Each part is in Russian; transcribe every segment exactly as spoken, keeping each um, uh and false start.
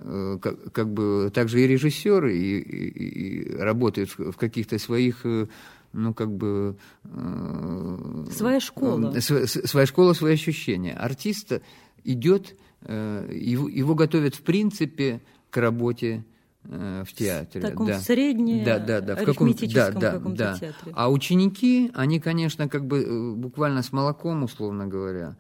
как, как бы также и режиссеры, и, и, и работают в каких-то своих, ну, как бы... Своя школа. Своя, своя школа, свои ощущения. Артист идет, его, его готовят, в принципе, к работе в театре. В таком да. средне да, да, да, в арифметическом каком, да, да, каком-то да. театре. А ученики, они, конечно, как бы буквально с молоком, условно говоря,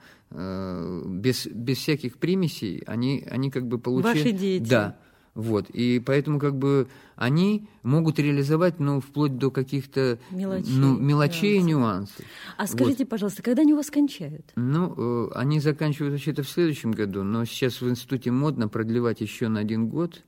без, без всяких примесей, они, они как бы получают... Ваши дети. Да, вот. И поэтому как бы они могут реализовать, ну, вплоть до каких-то мелочей, ну, мелочей и нюансов. нюансов. А скажите, вот. пожалуйста, когда они у вас кончают? Ну, они заканчивают вообще-то в следующем году, но сейчас в институте модно продлевать еще на один год.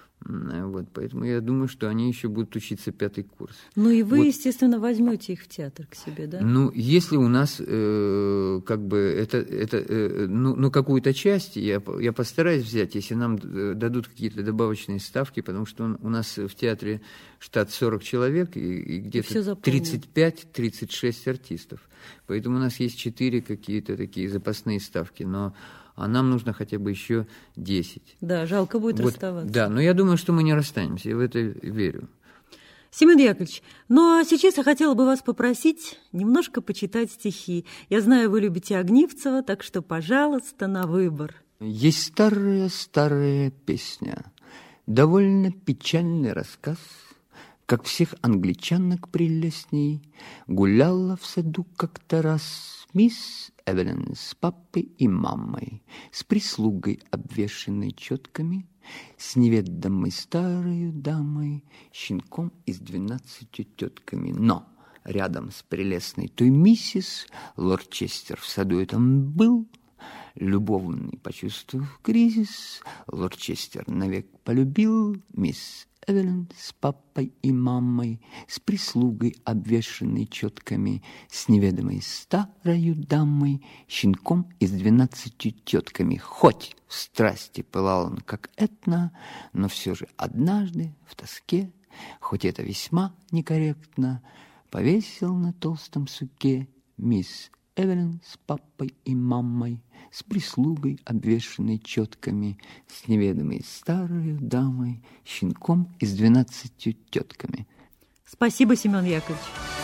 Вот, поэтому я думаю, что они еще будут учиться пятый курс. Ну и вы, вот. естественно, возьмете их в театр к себе, да? Ну, если у нас э, как бы это, это э, ну, ну, какую-то часть я, я постараюсь взять, если нам дадут какие-то добавочные ставки, потому что он, у нас в театре штат сорок человек и, и где-то тридцать пять тридцать шесть артистов. Поэтому у нас есть четыре какие-то такие запасные ставки, но а нам нужно хотя бы еще десять. Да, жалко будет вот, расставаться. Да, но я думаю, что мы не расстанемся, я в это верю. Семен Яковлевич, ну а сейчас я хотела бы вас попросить немножко почитать стихи. Я знаю, вы любите Огнивцева, так что, пожалуйста, на выбор. Есть старая-старая песня, довольно печальный рассказ, как всех англичанок прелестней, гуляла в саду как-то раз мисс Эвелин с папой и мамой, с прислугой, обвешанной четками, с неведомой старою дамой, щенком и с двенадцатью тетками. Но рядом с прелестной той миссис лорд Честер в саду этом был, любовный, почувствовав кризис, лорд Честер навек полюбил мисс Эвелин с папой и мамой, с прислугой, обвешанной четками, с неведомой старою дамой, щенком и с двенадцатью тетками. Хоть в страсти пылал он, как Этна, но все же однажды в тоске, хоть это весьма некорректно, повесил на толстом суке мисс Эвелин с папой и мамой, с прислугой, обвешанной четками, с неведомой старой дамой, щенком и с двенадцатью тетками. Спасибо, Семен Яковлевич.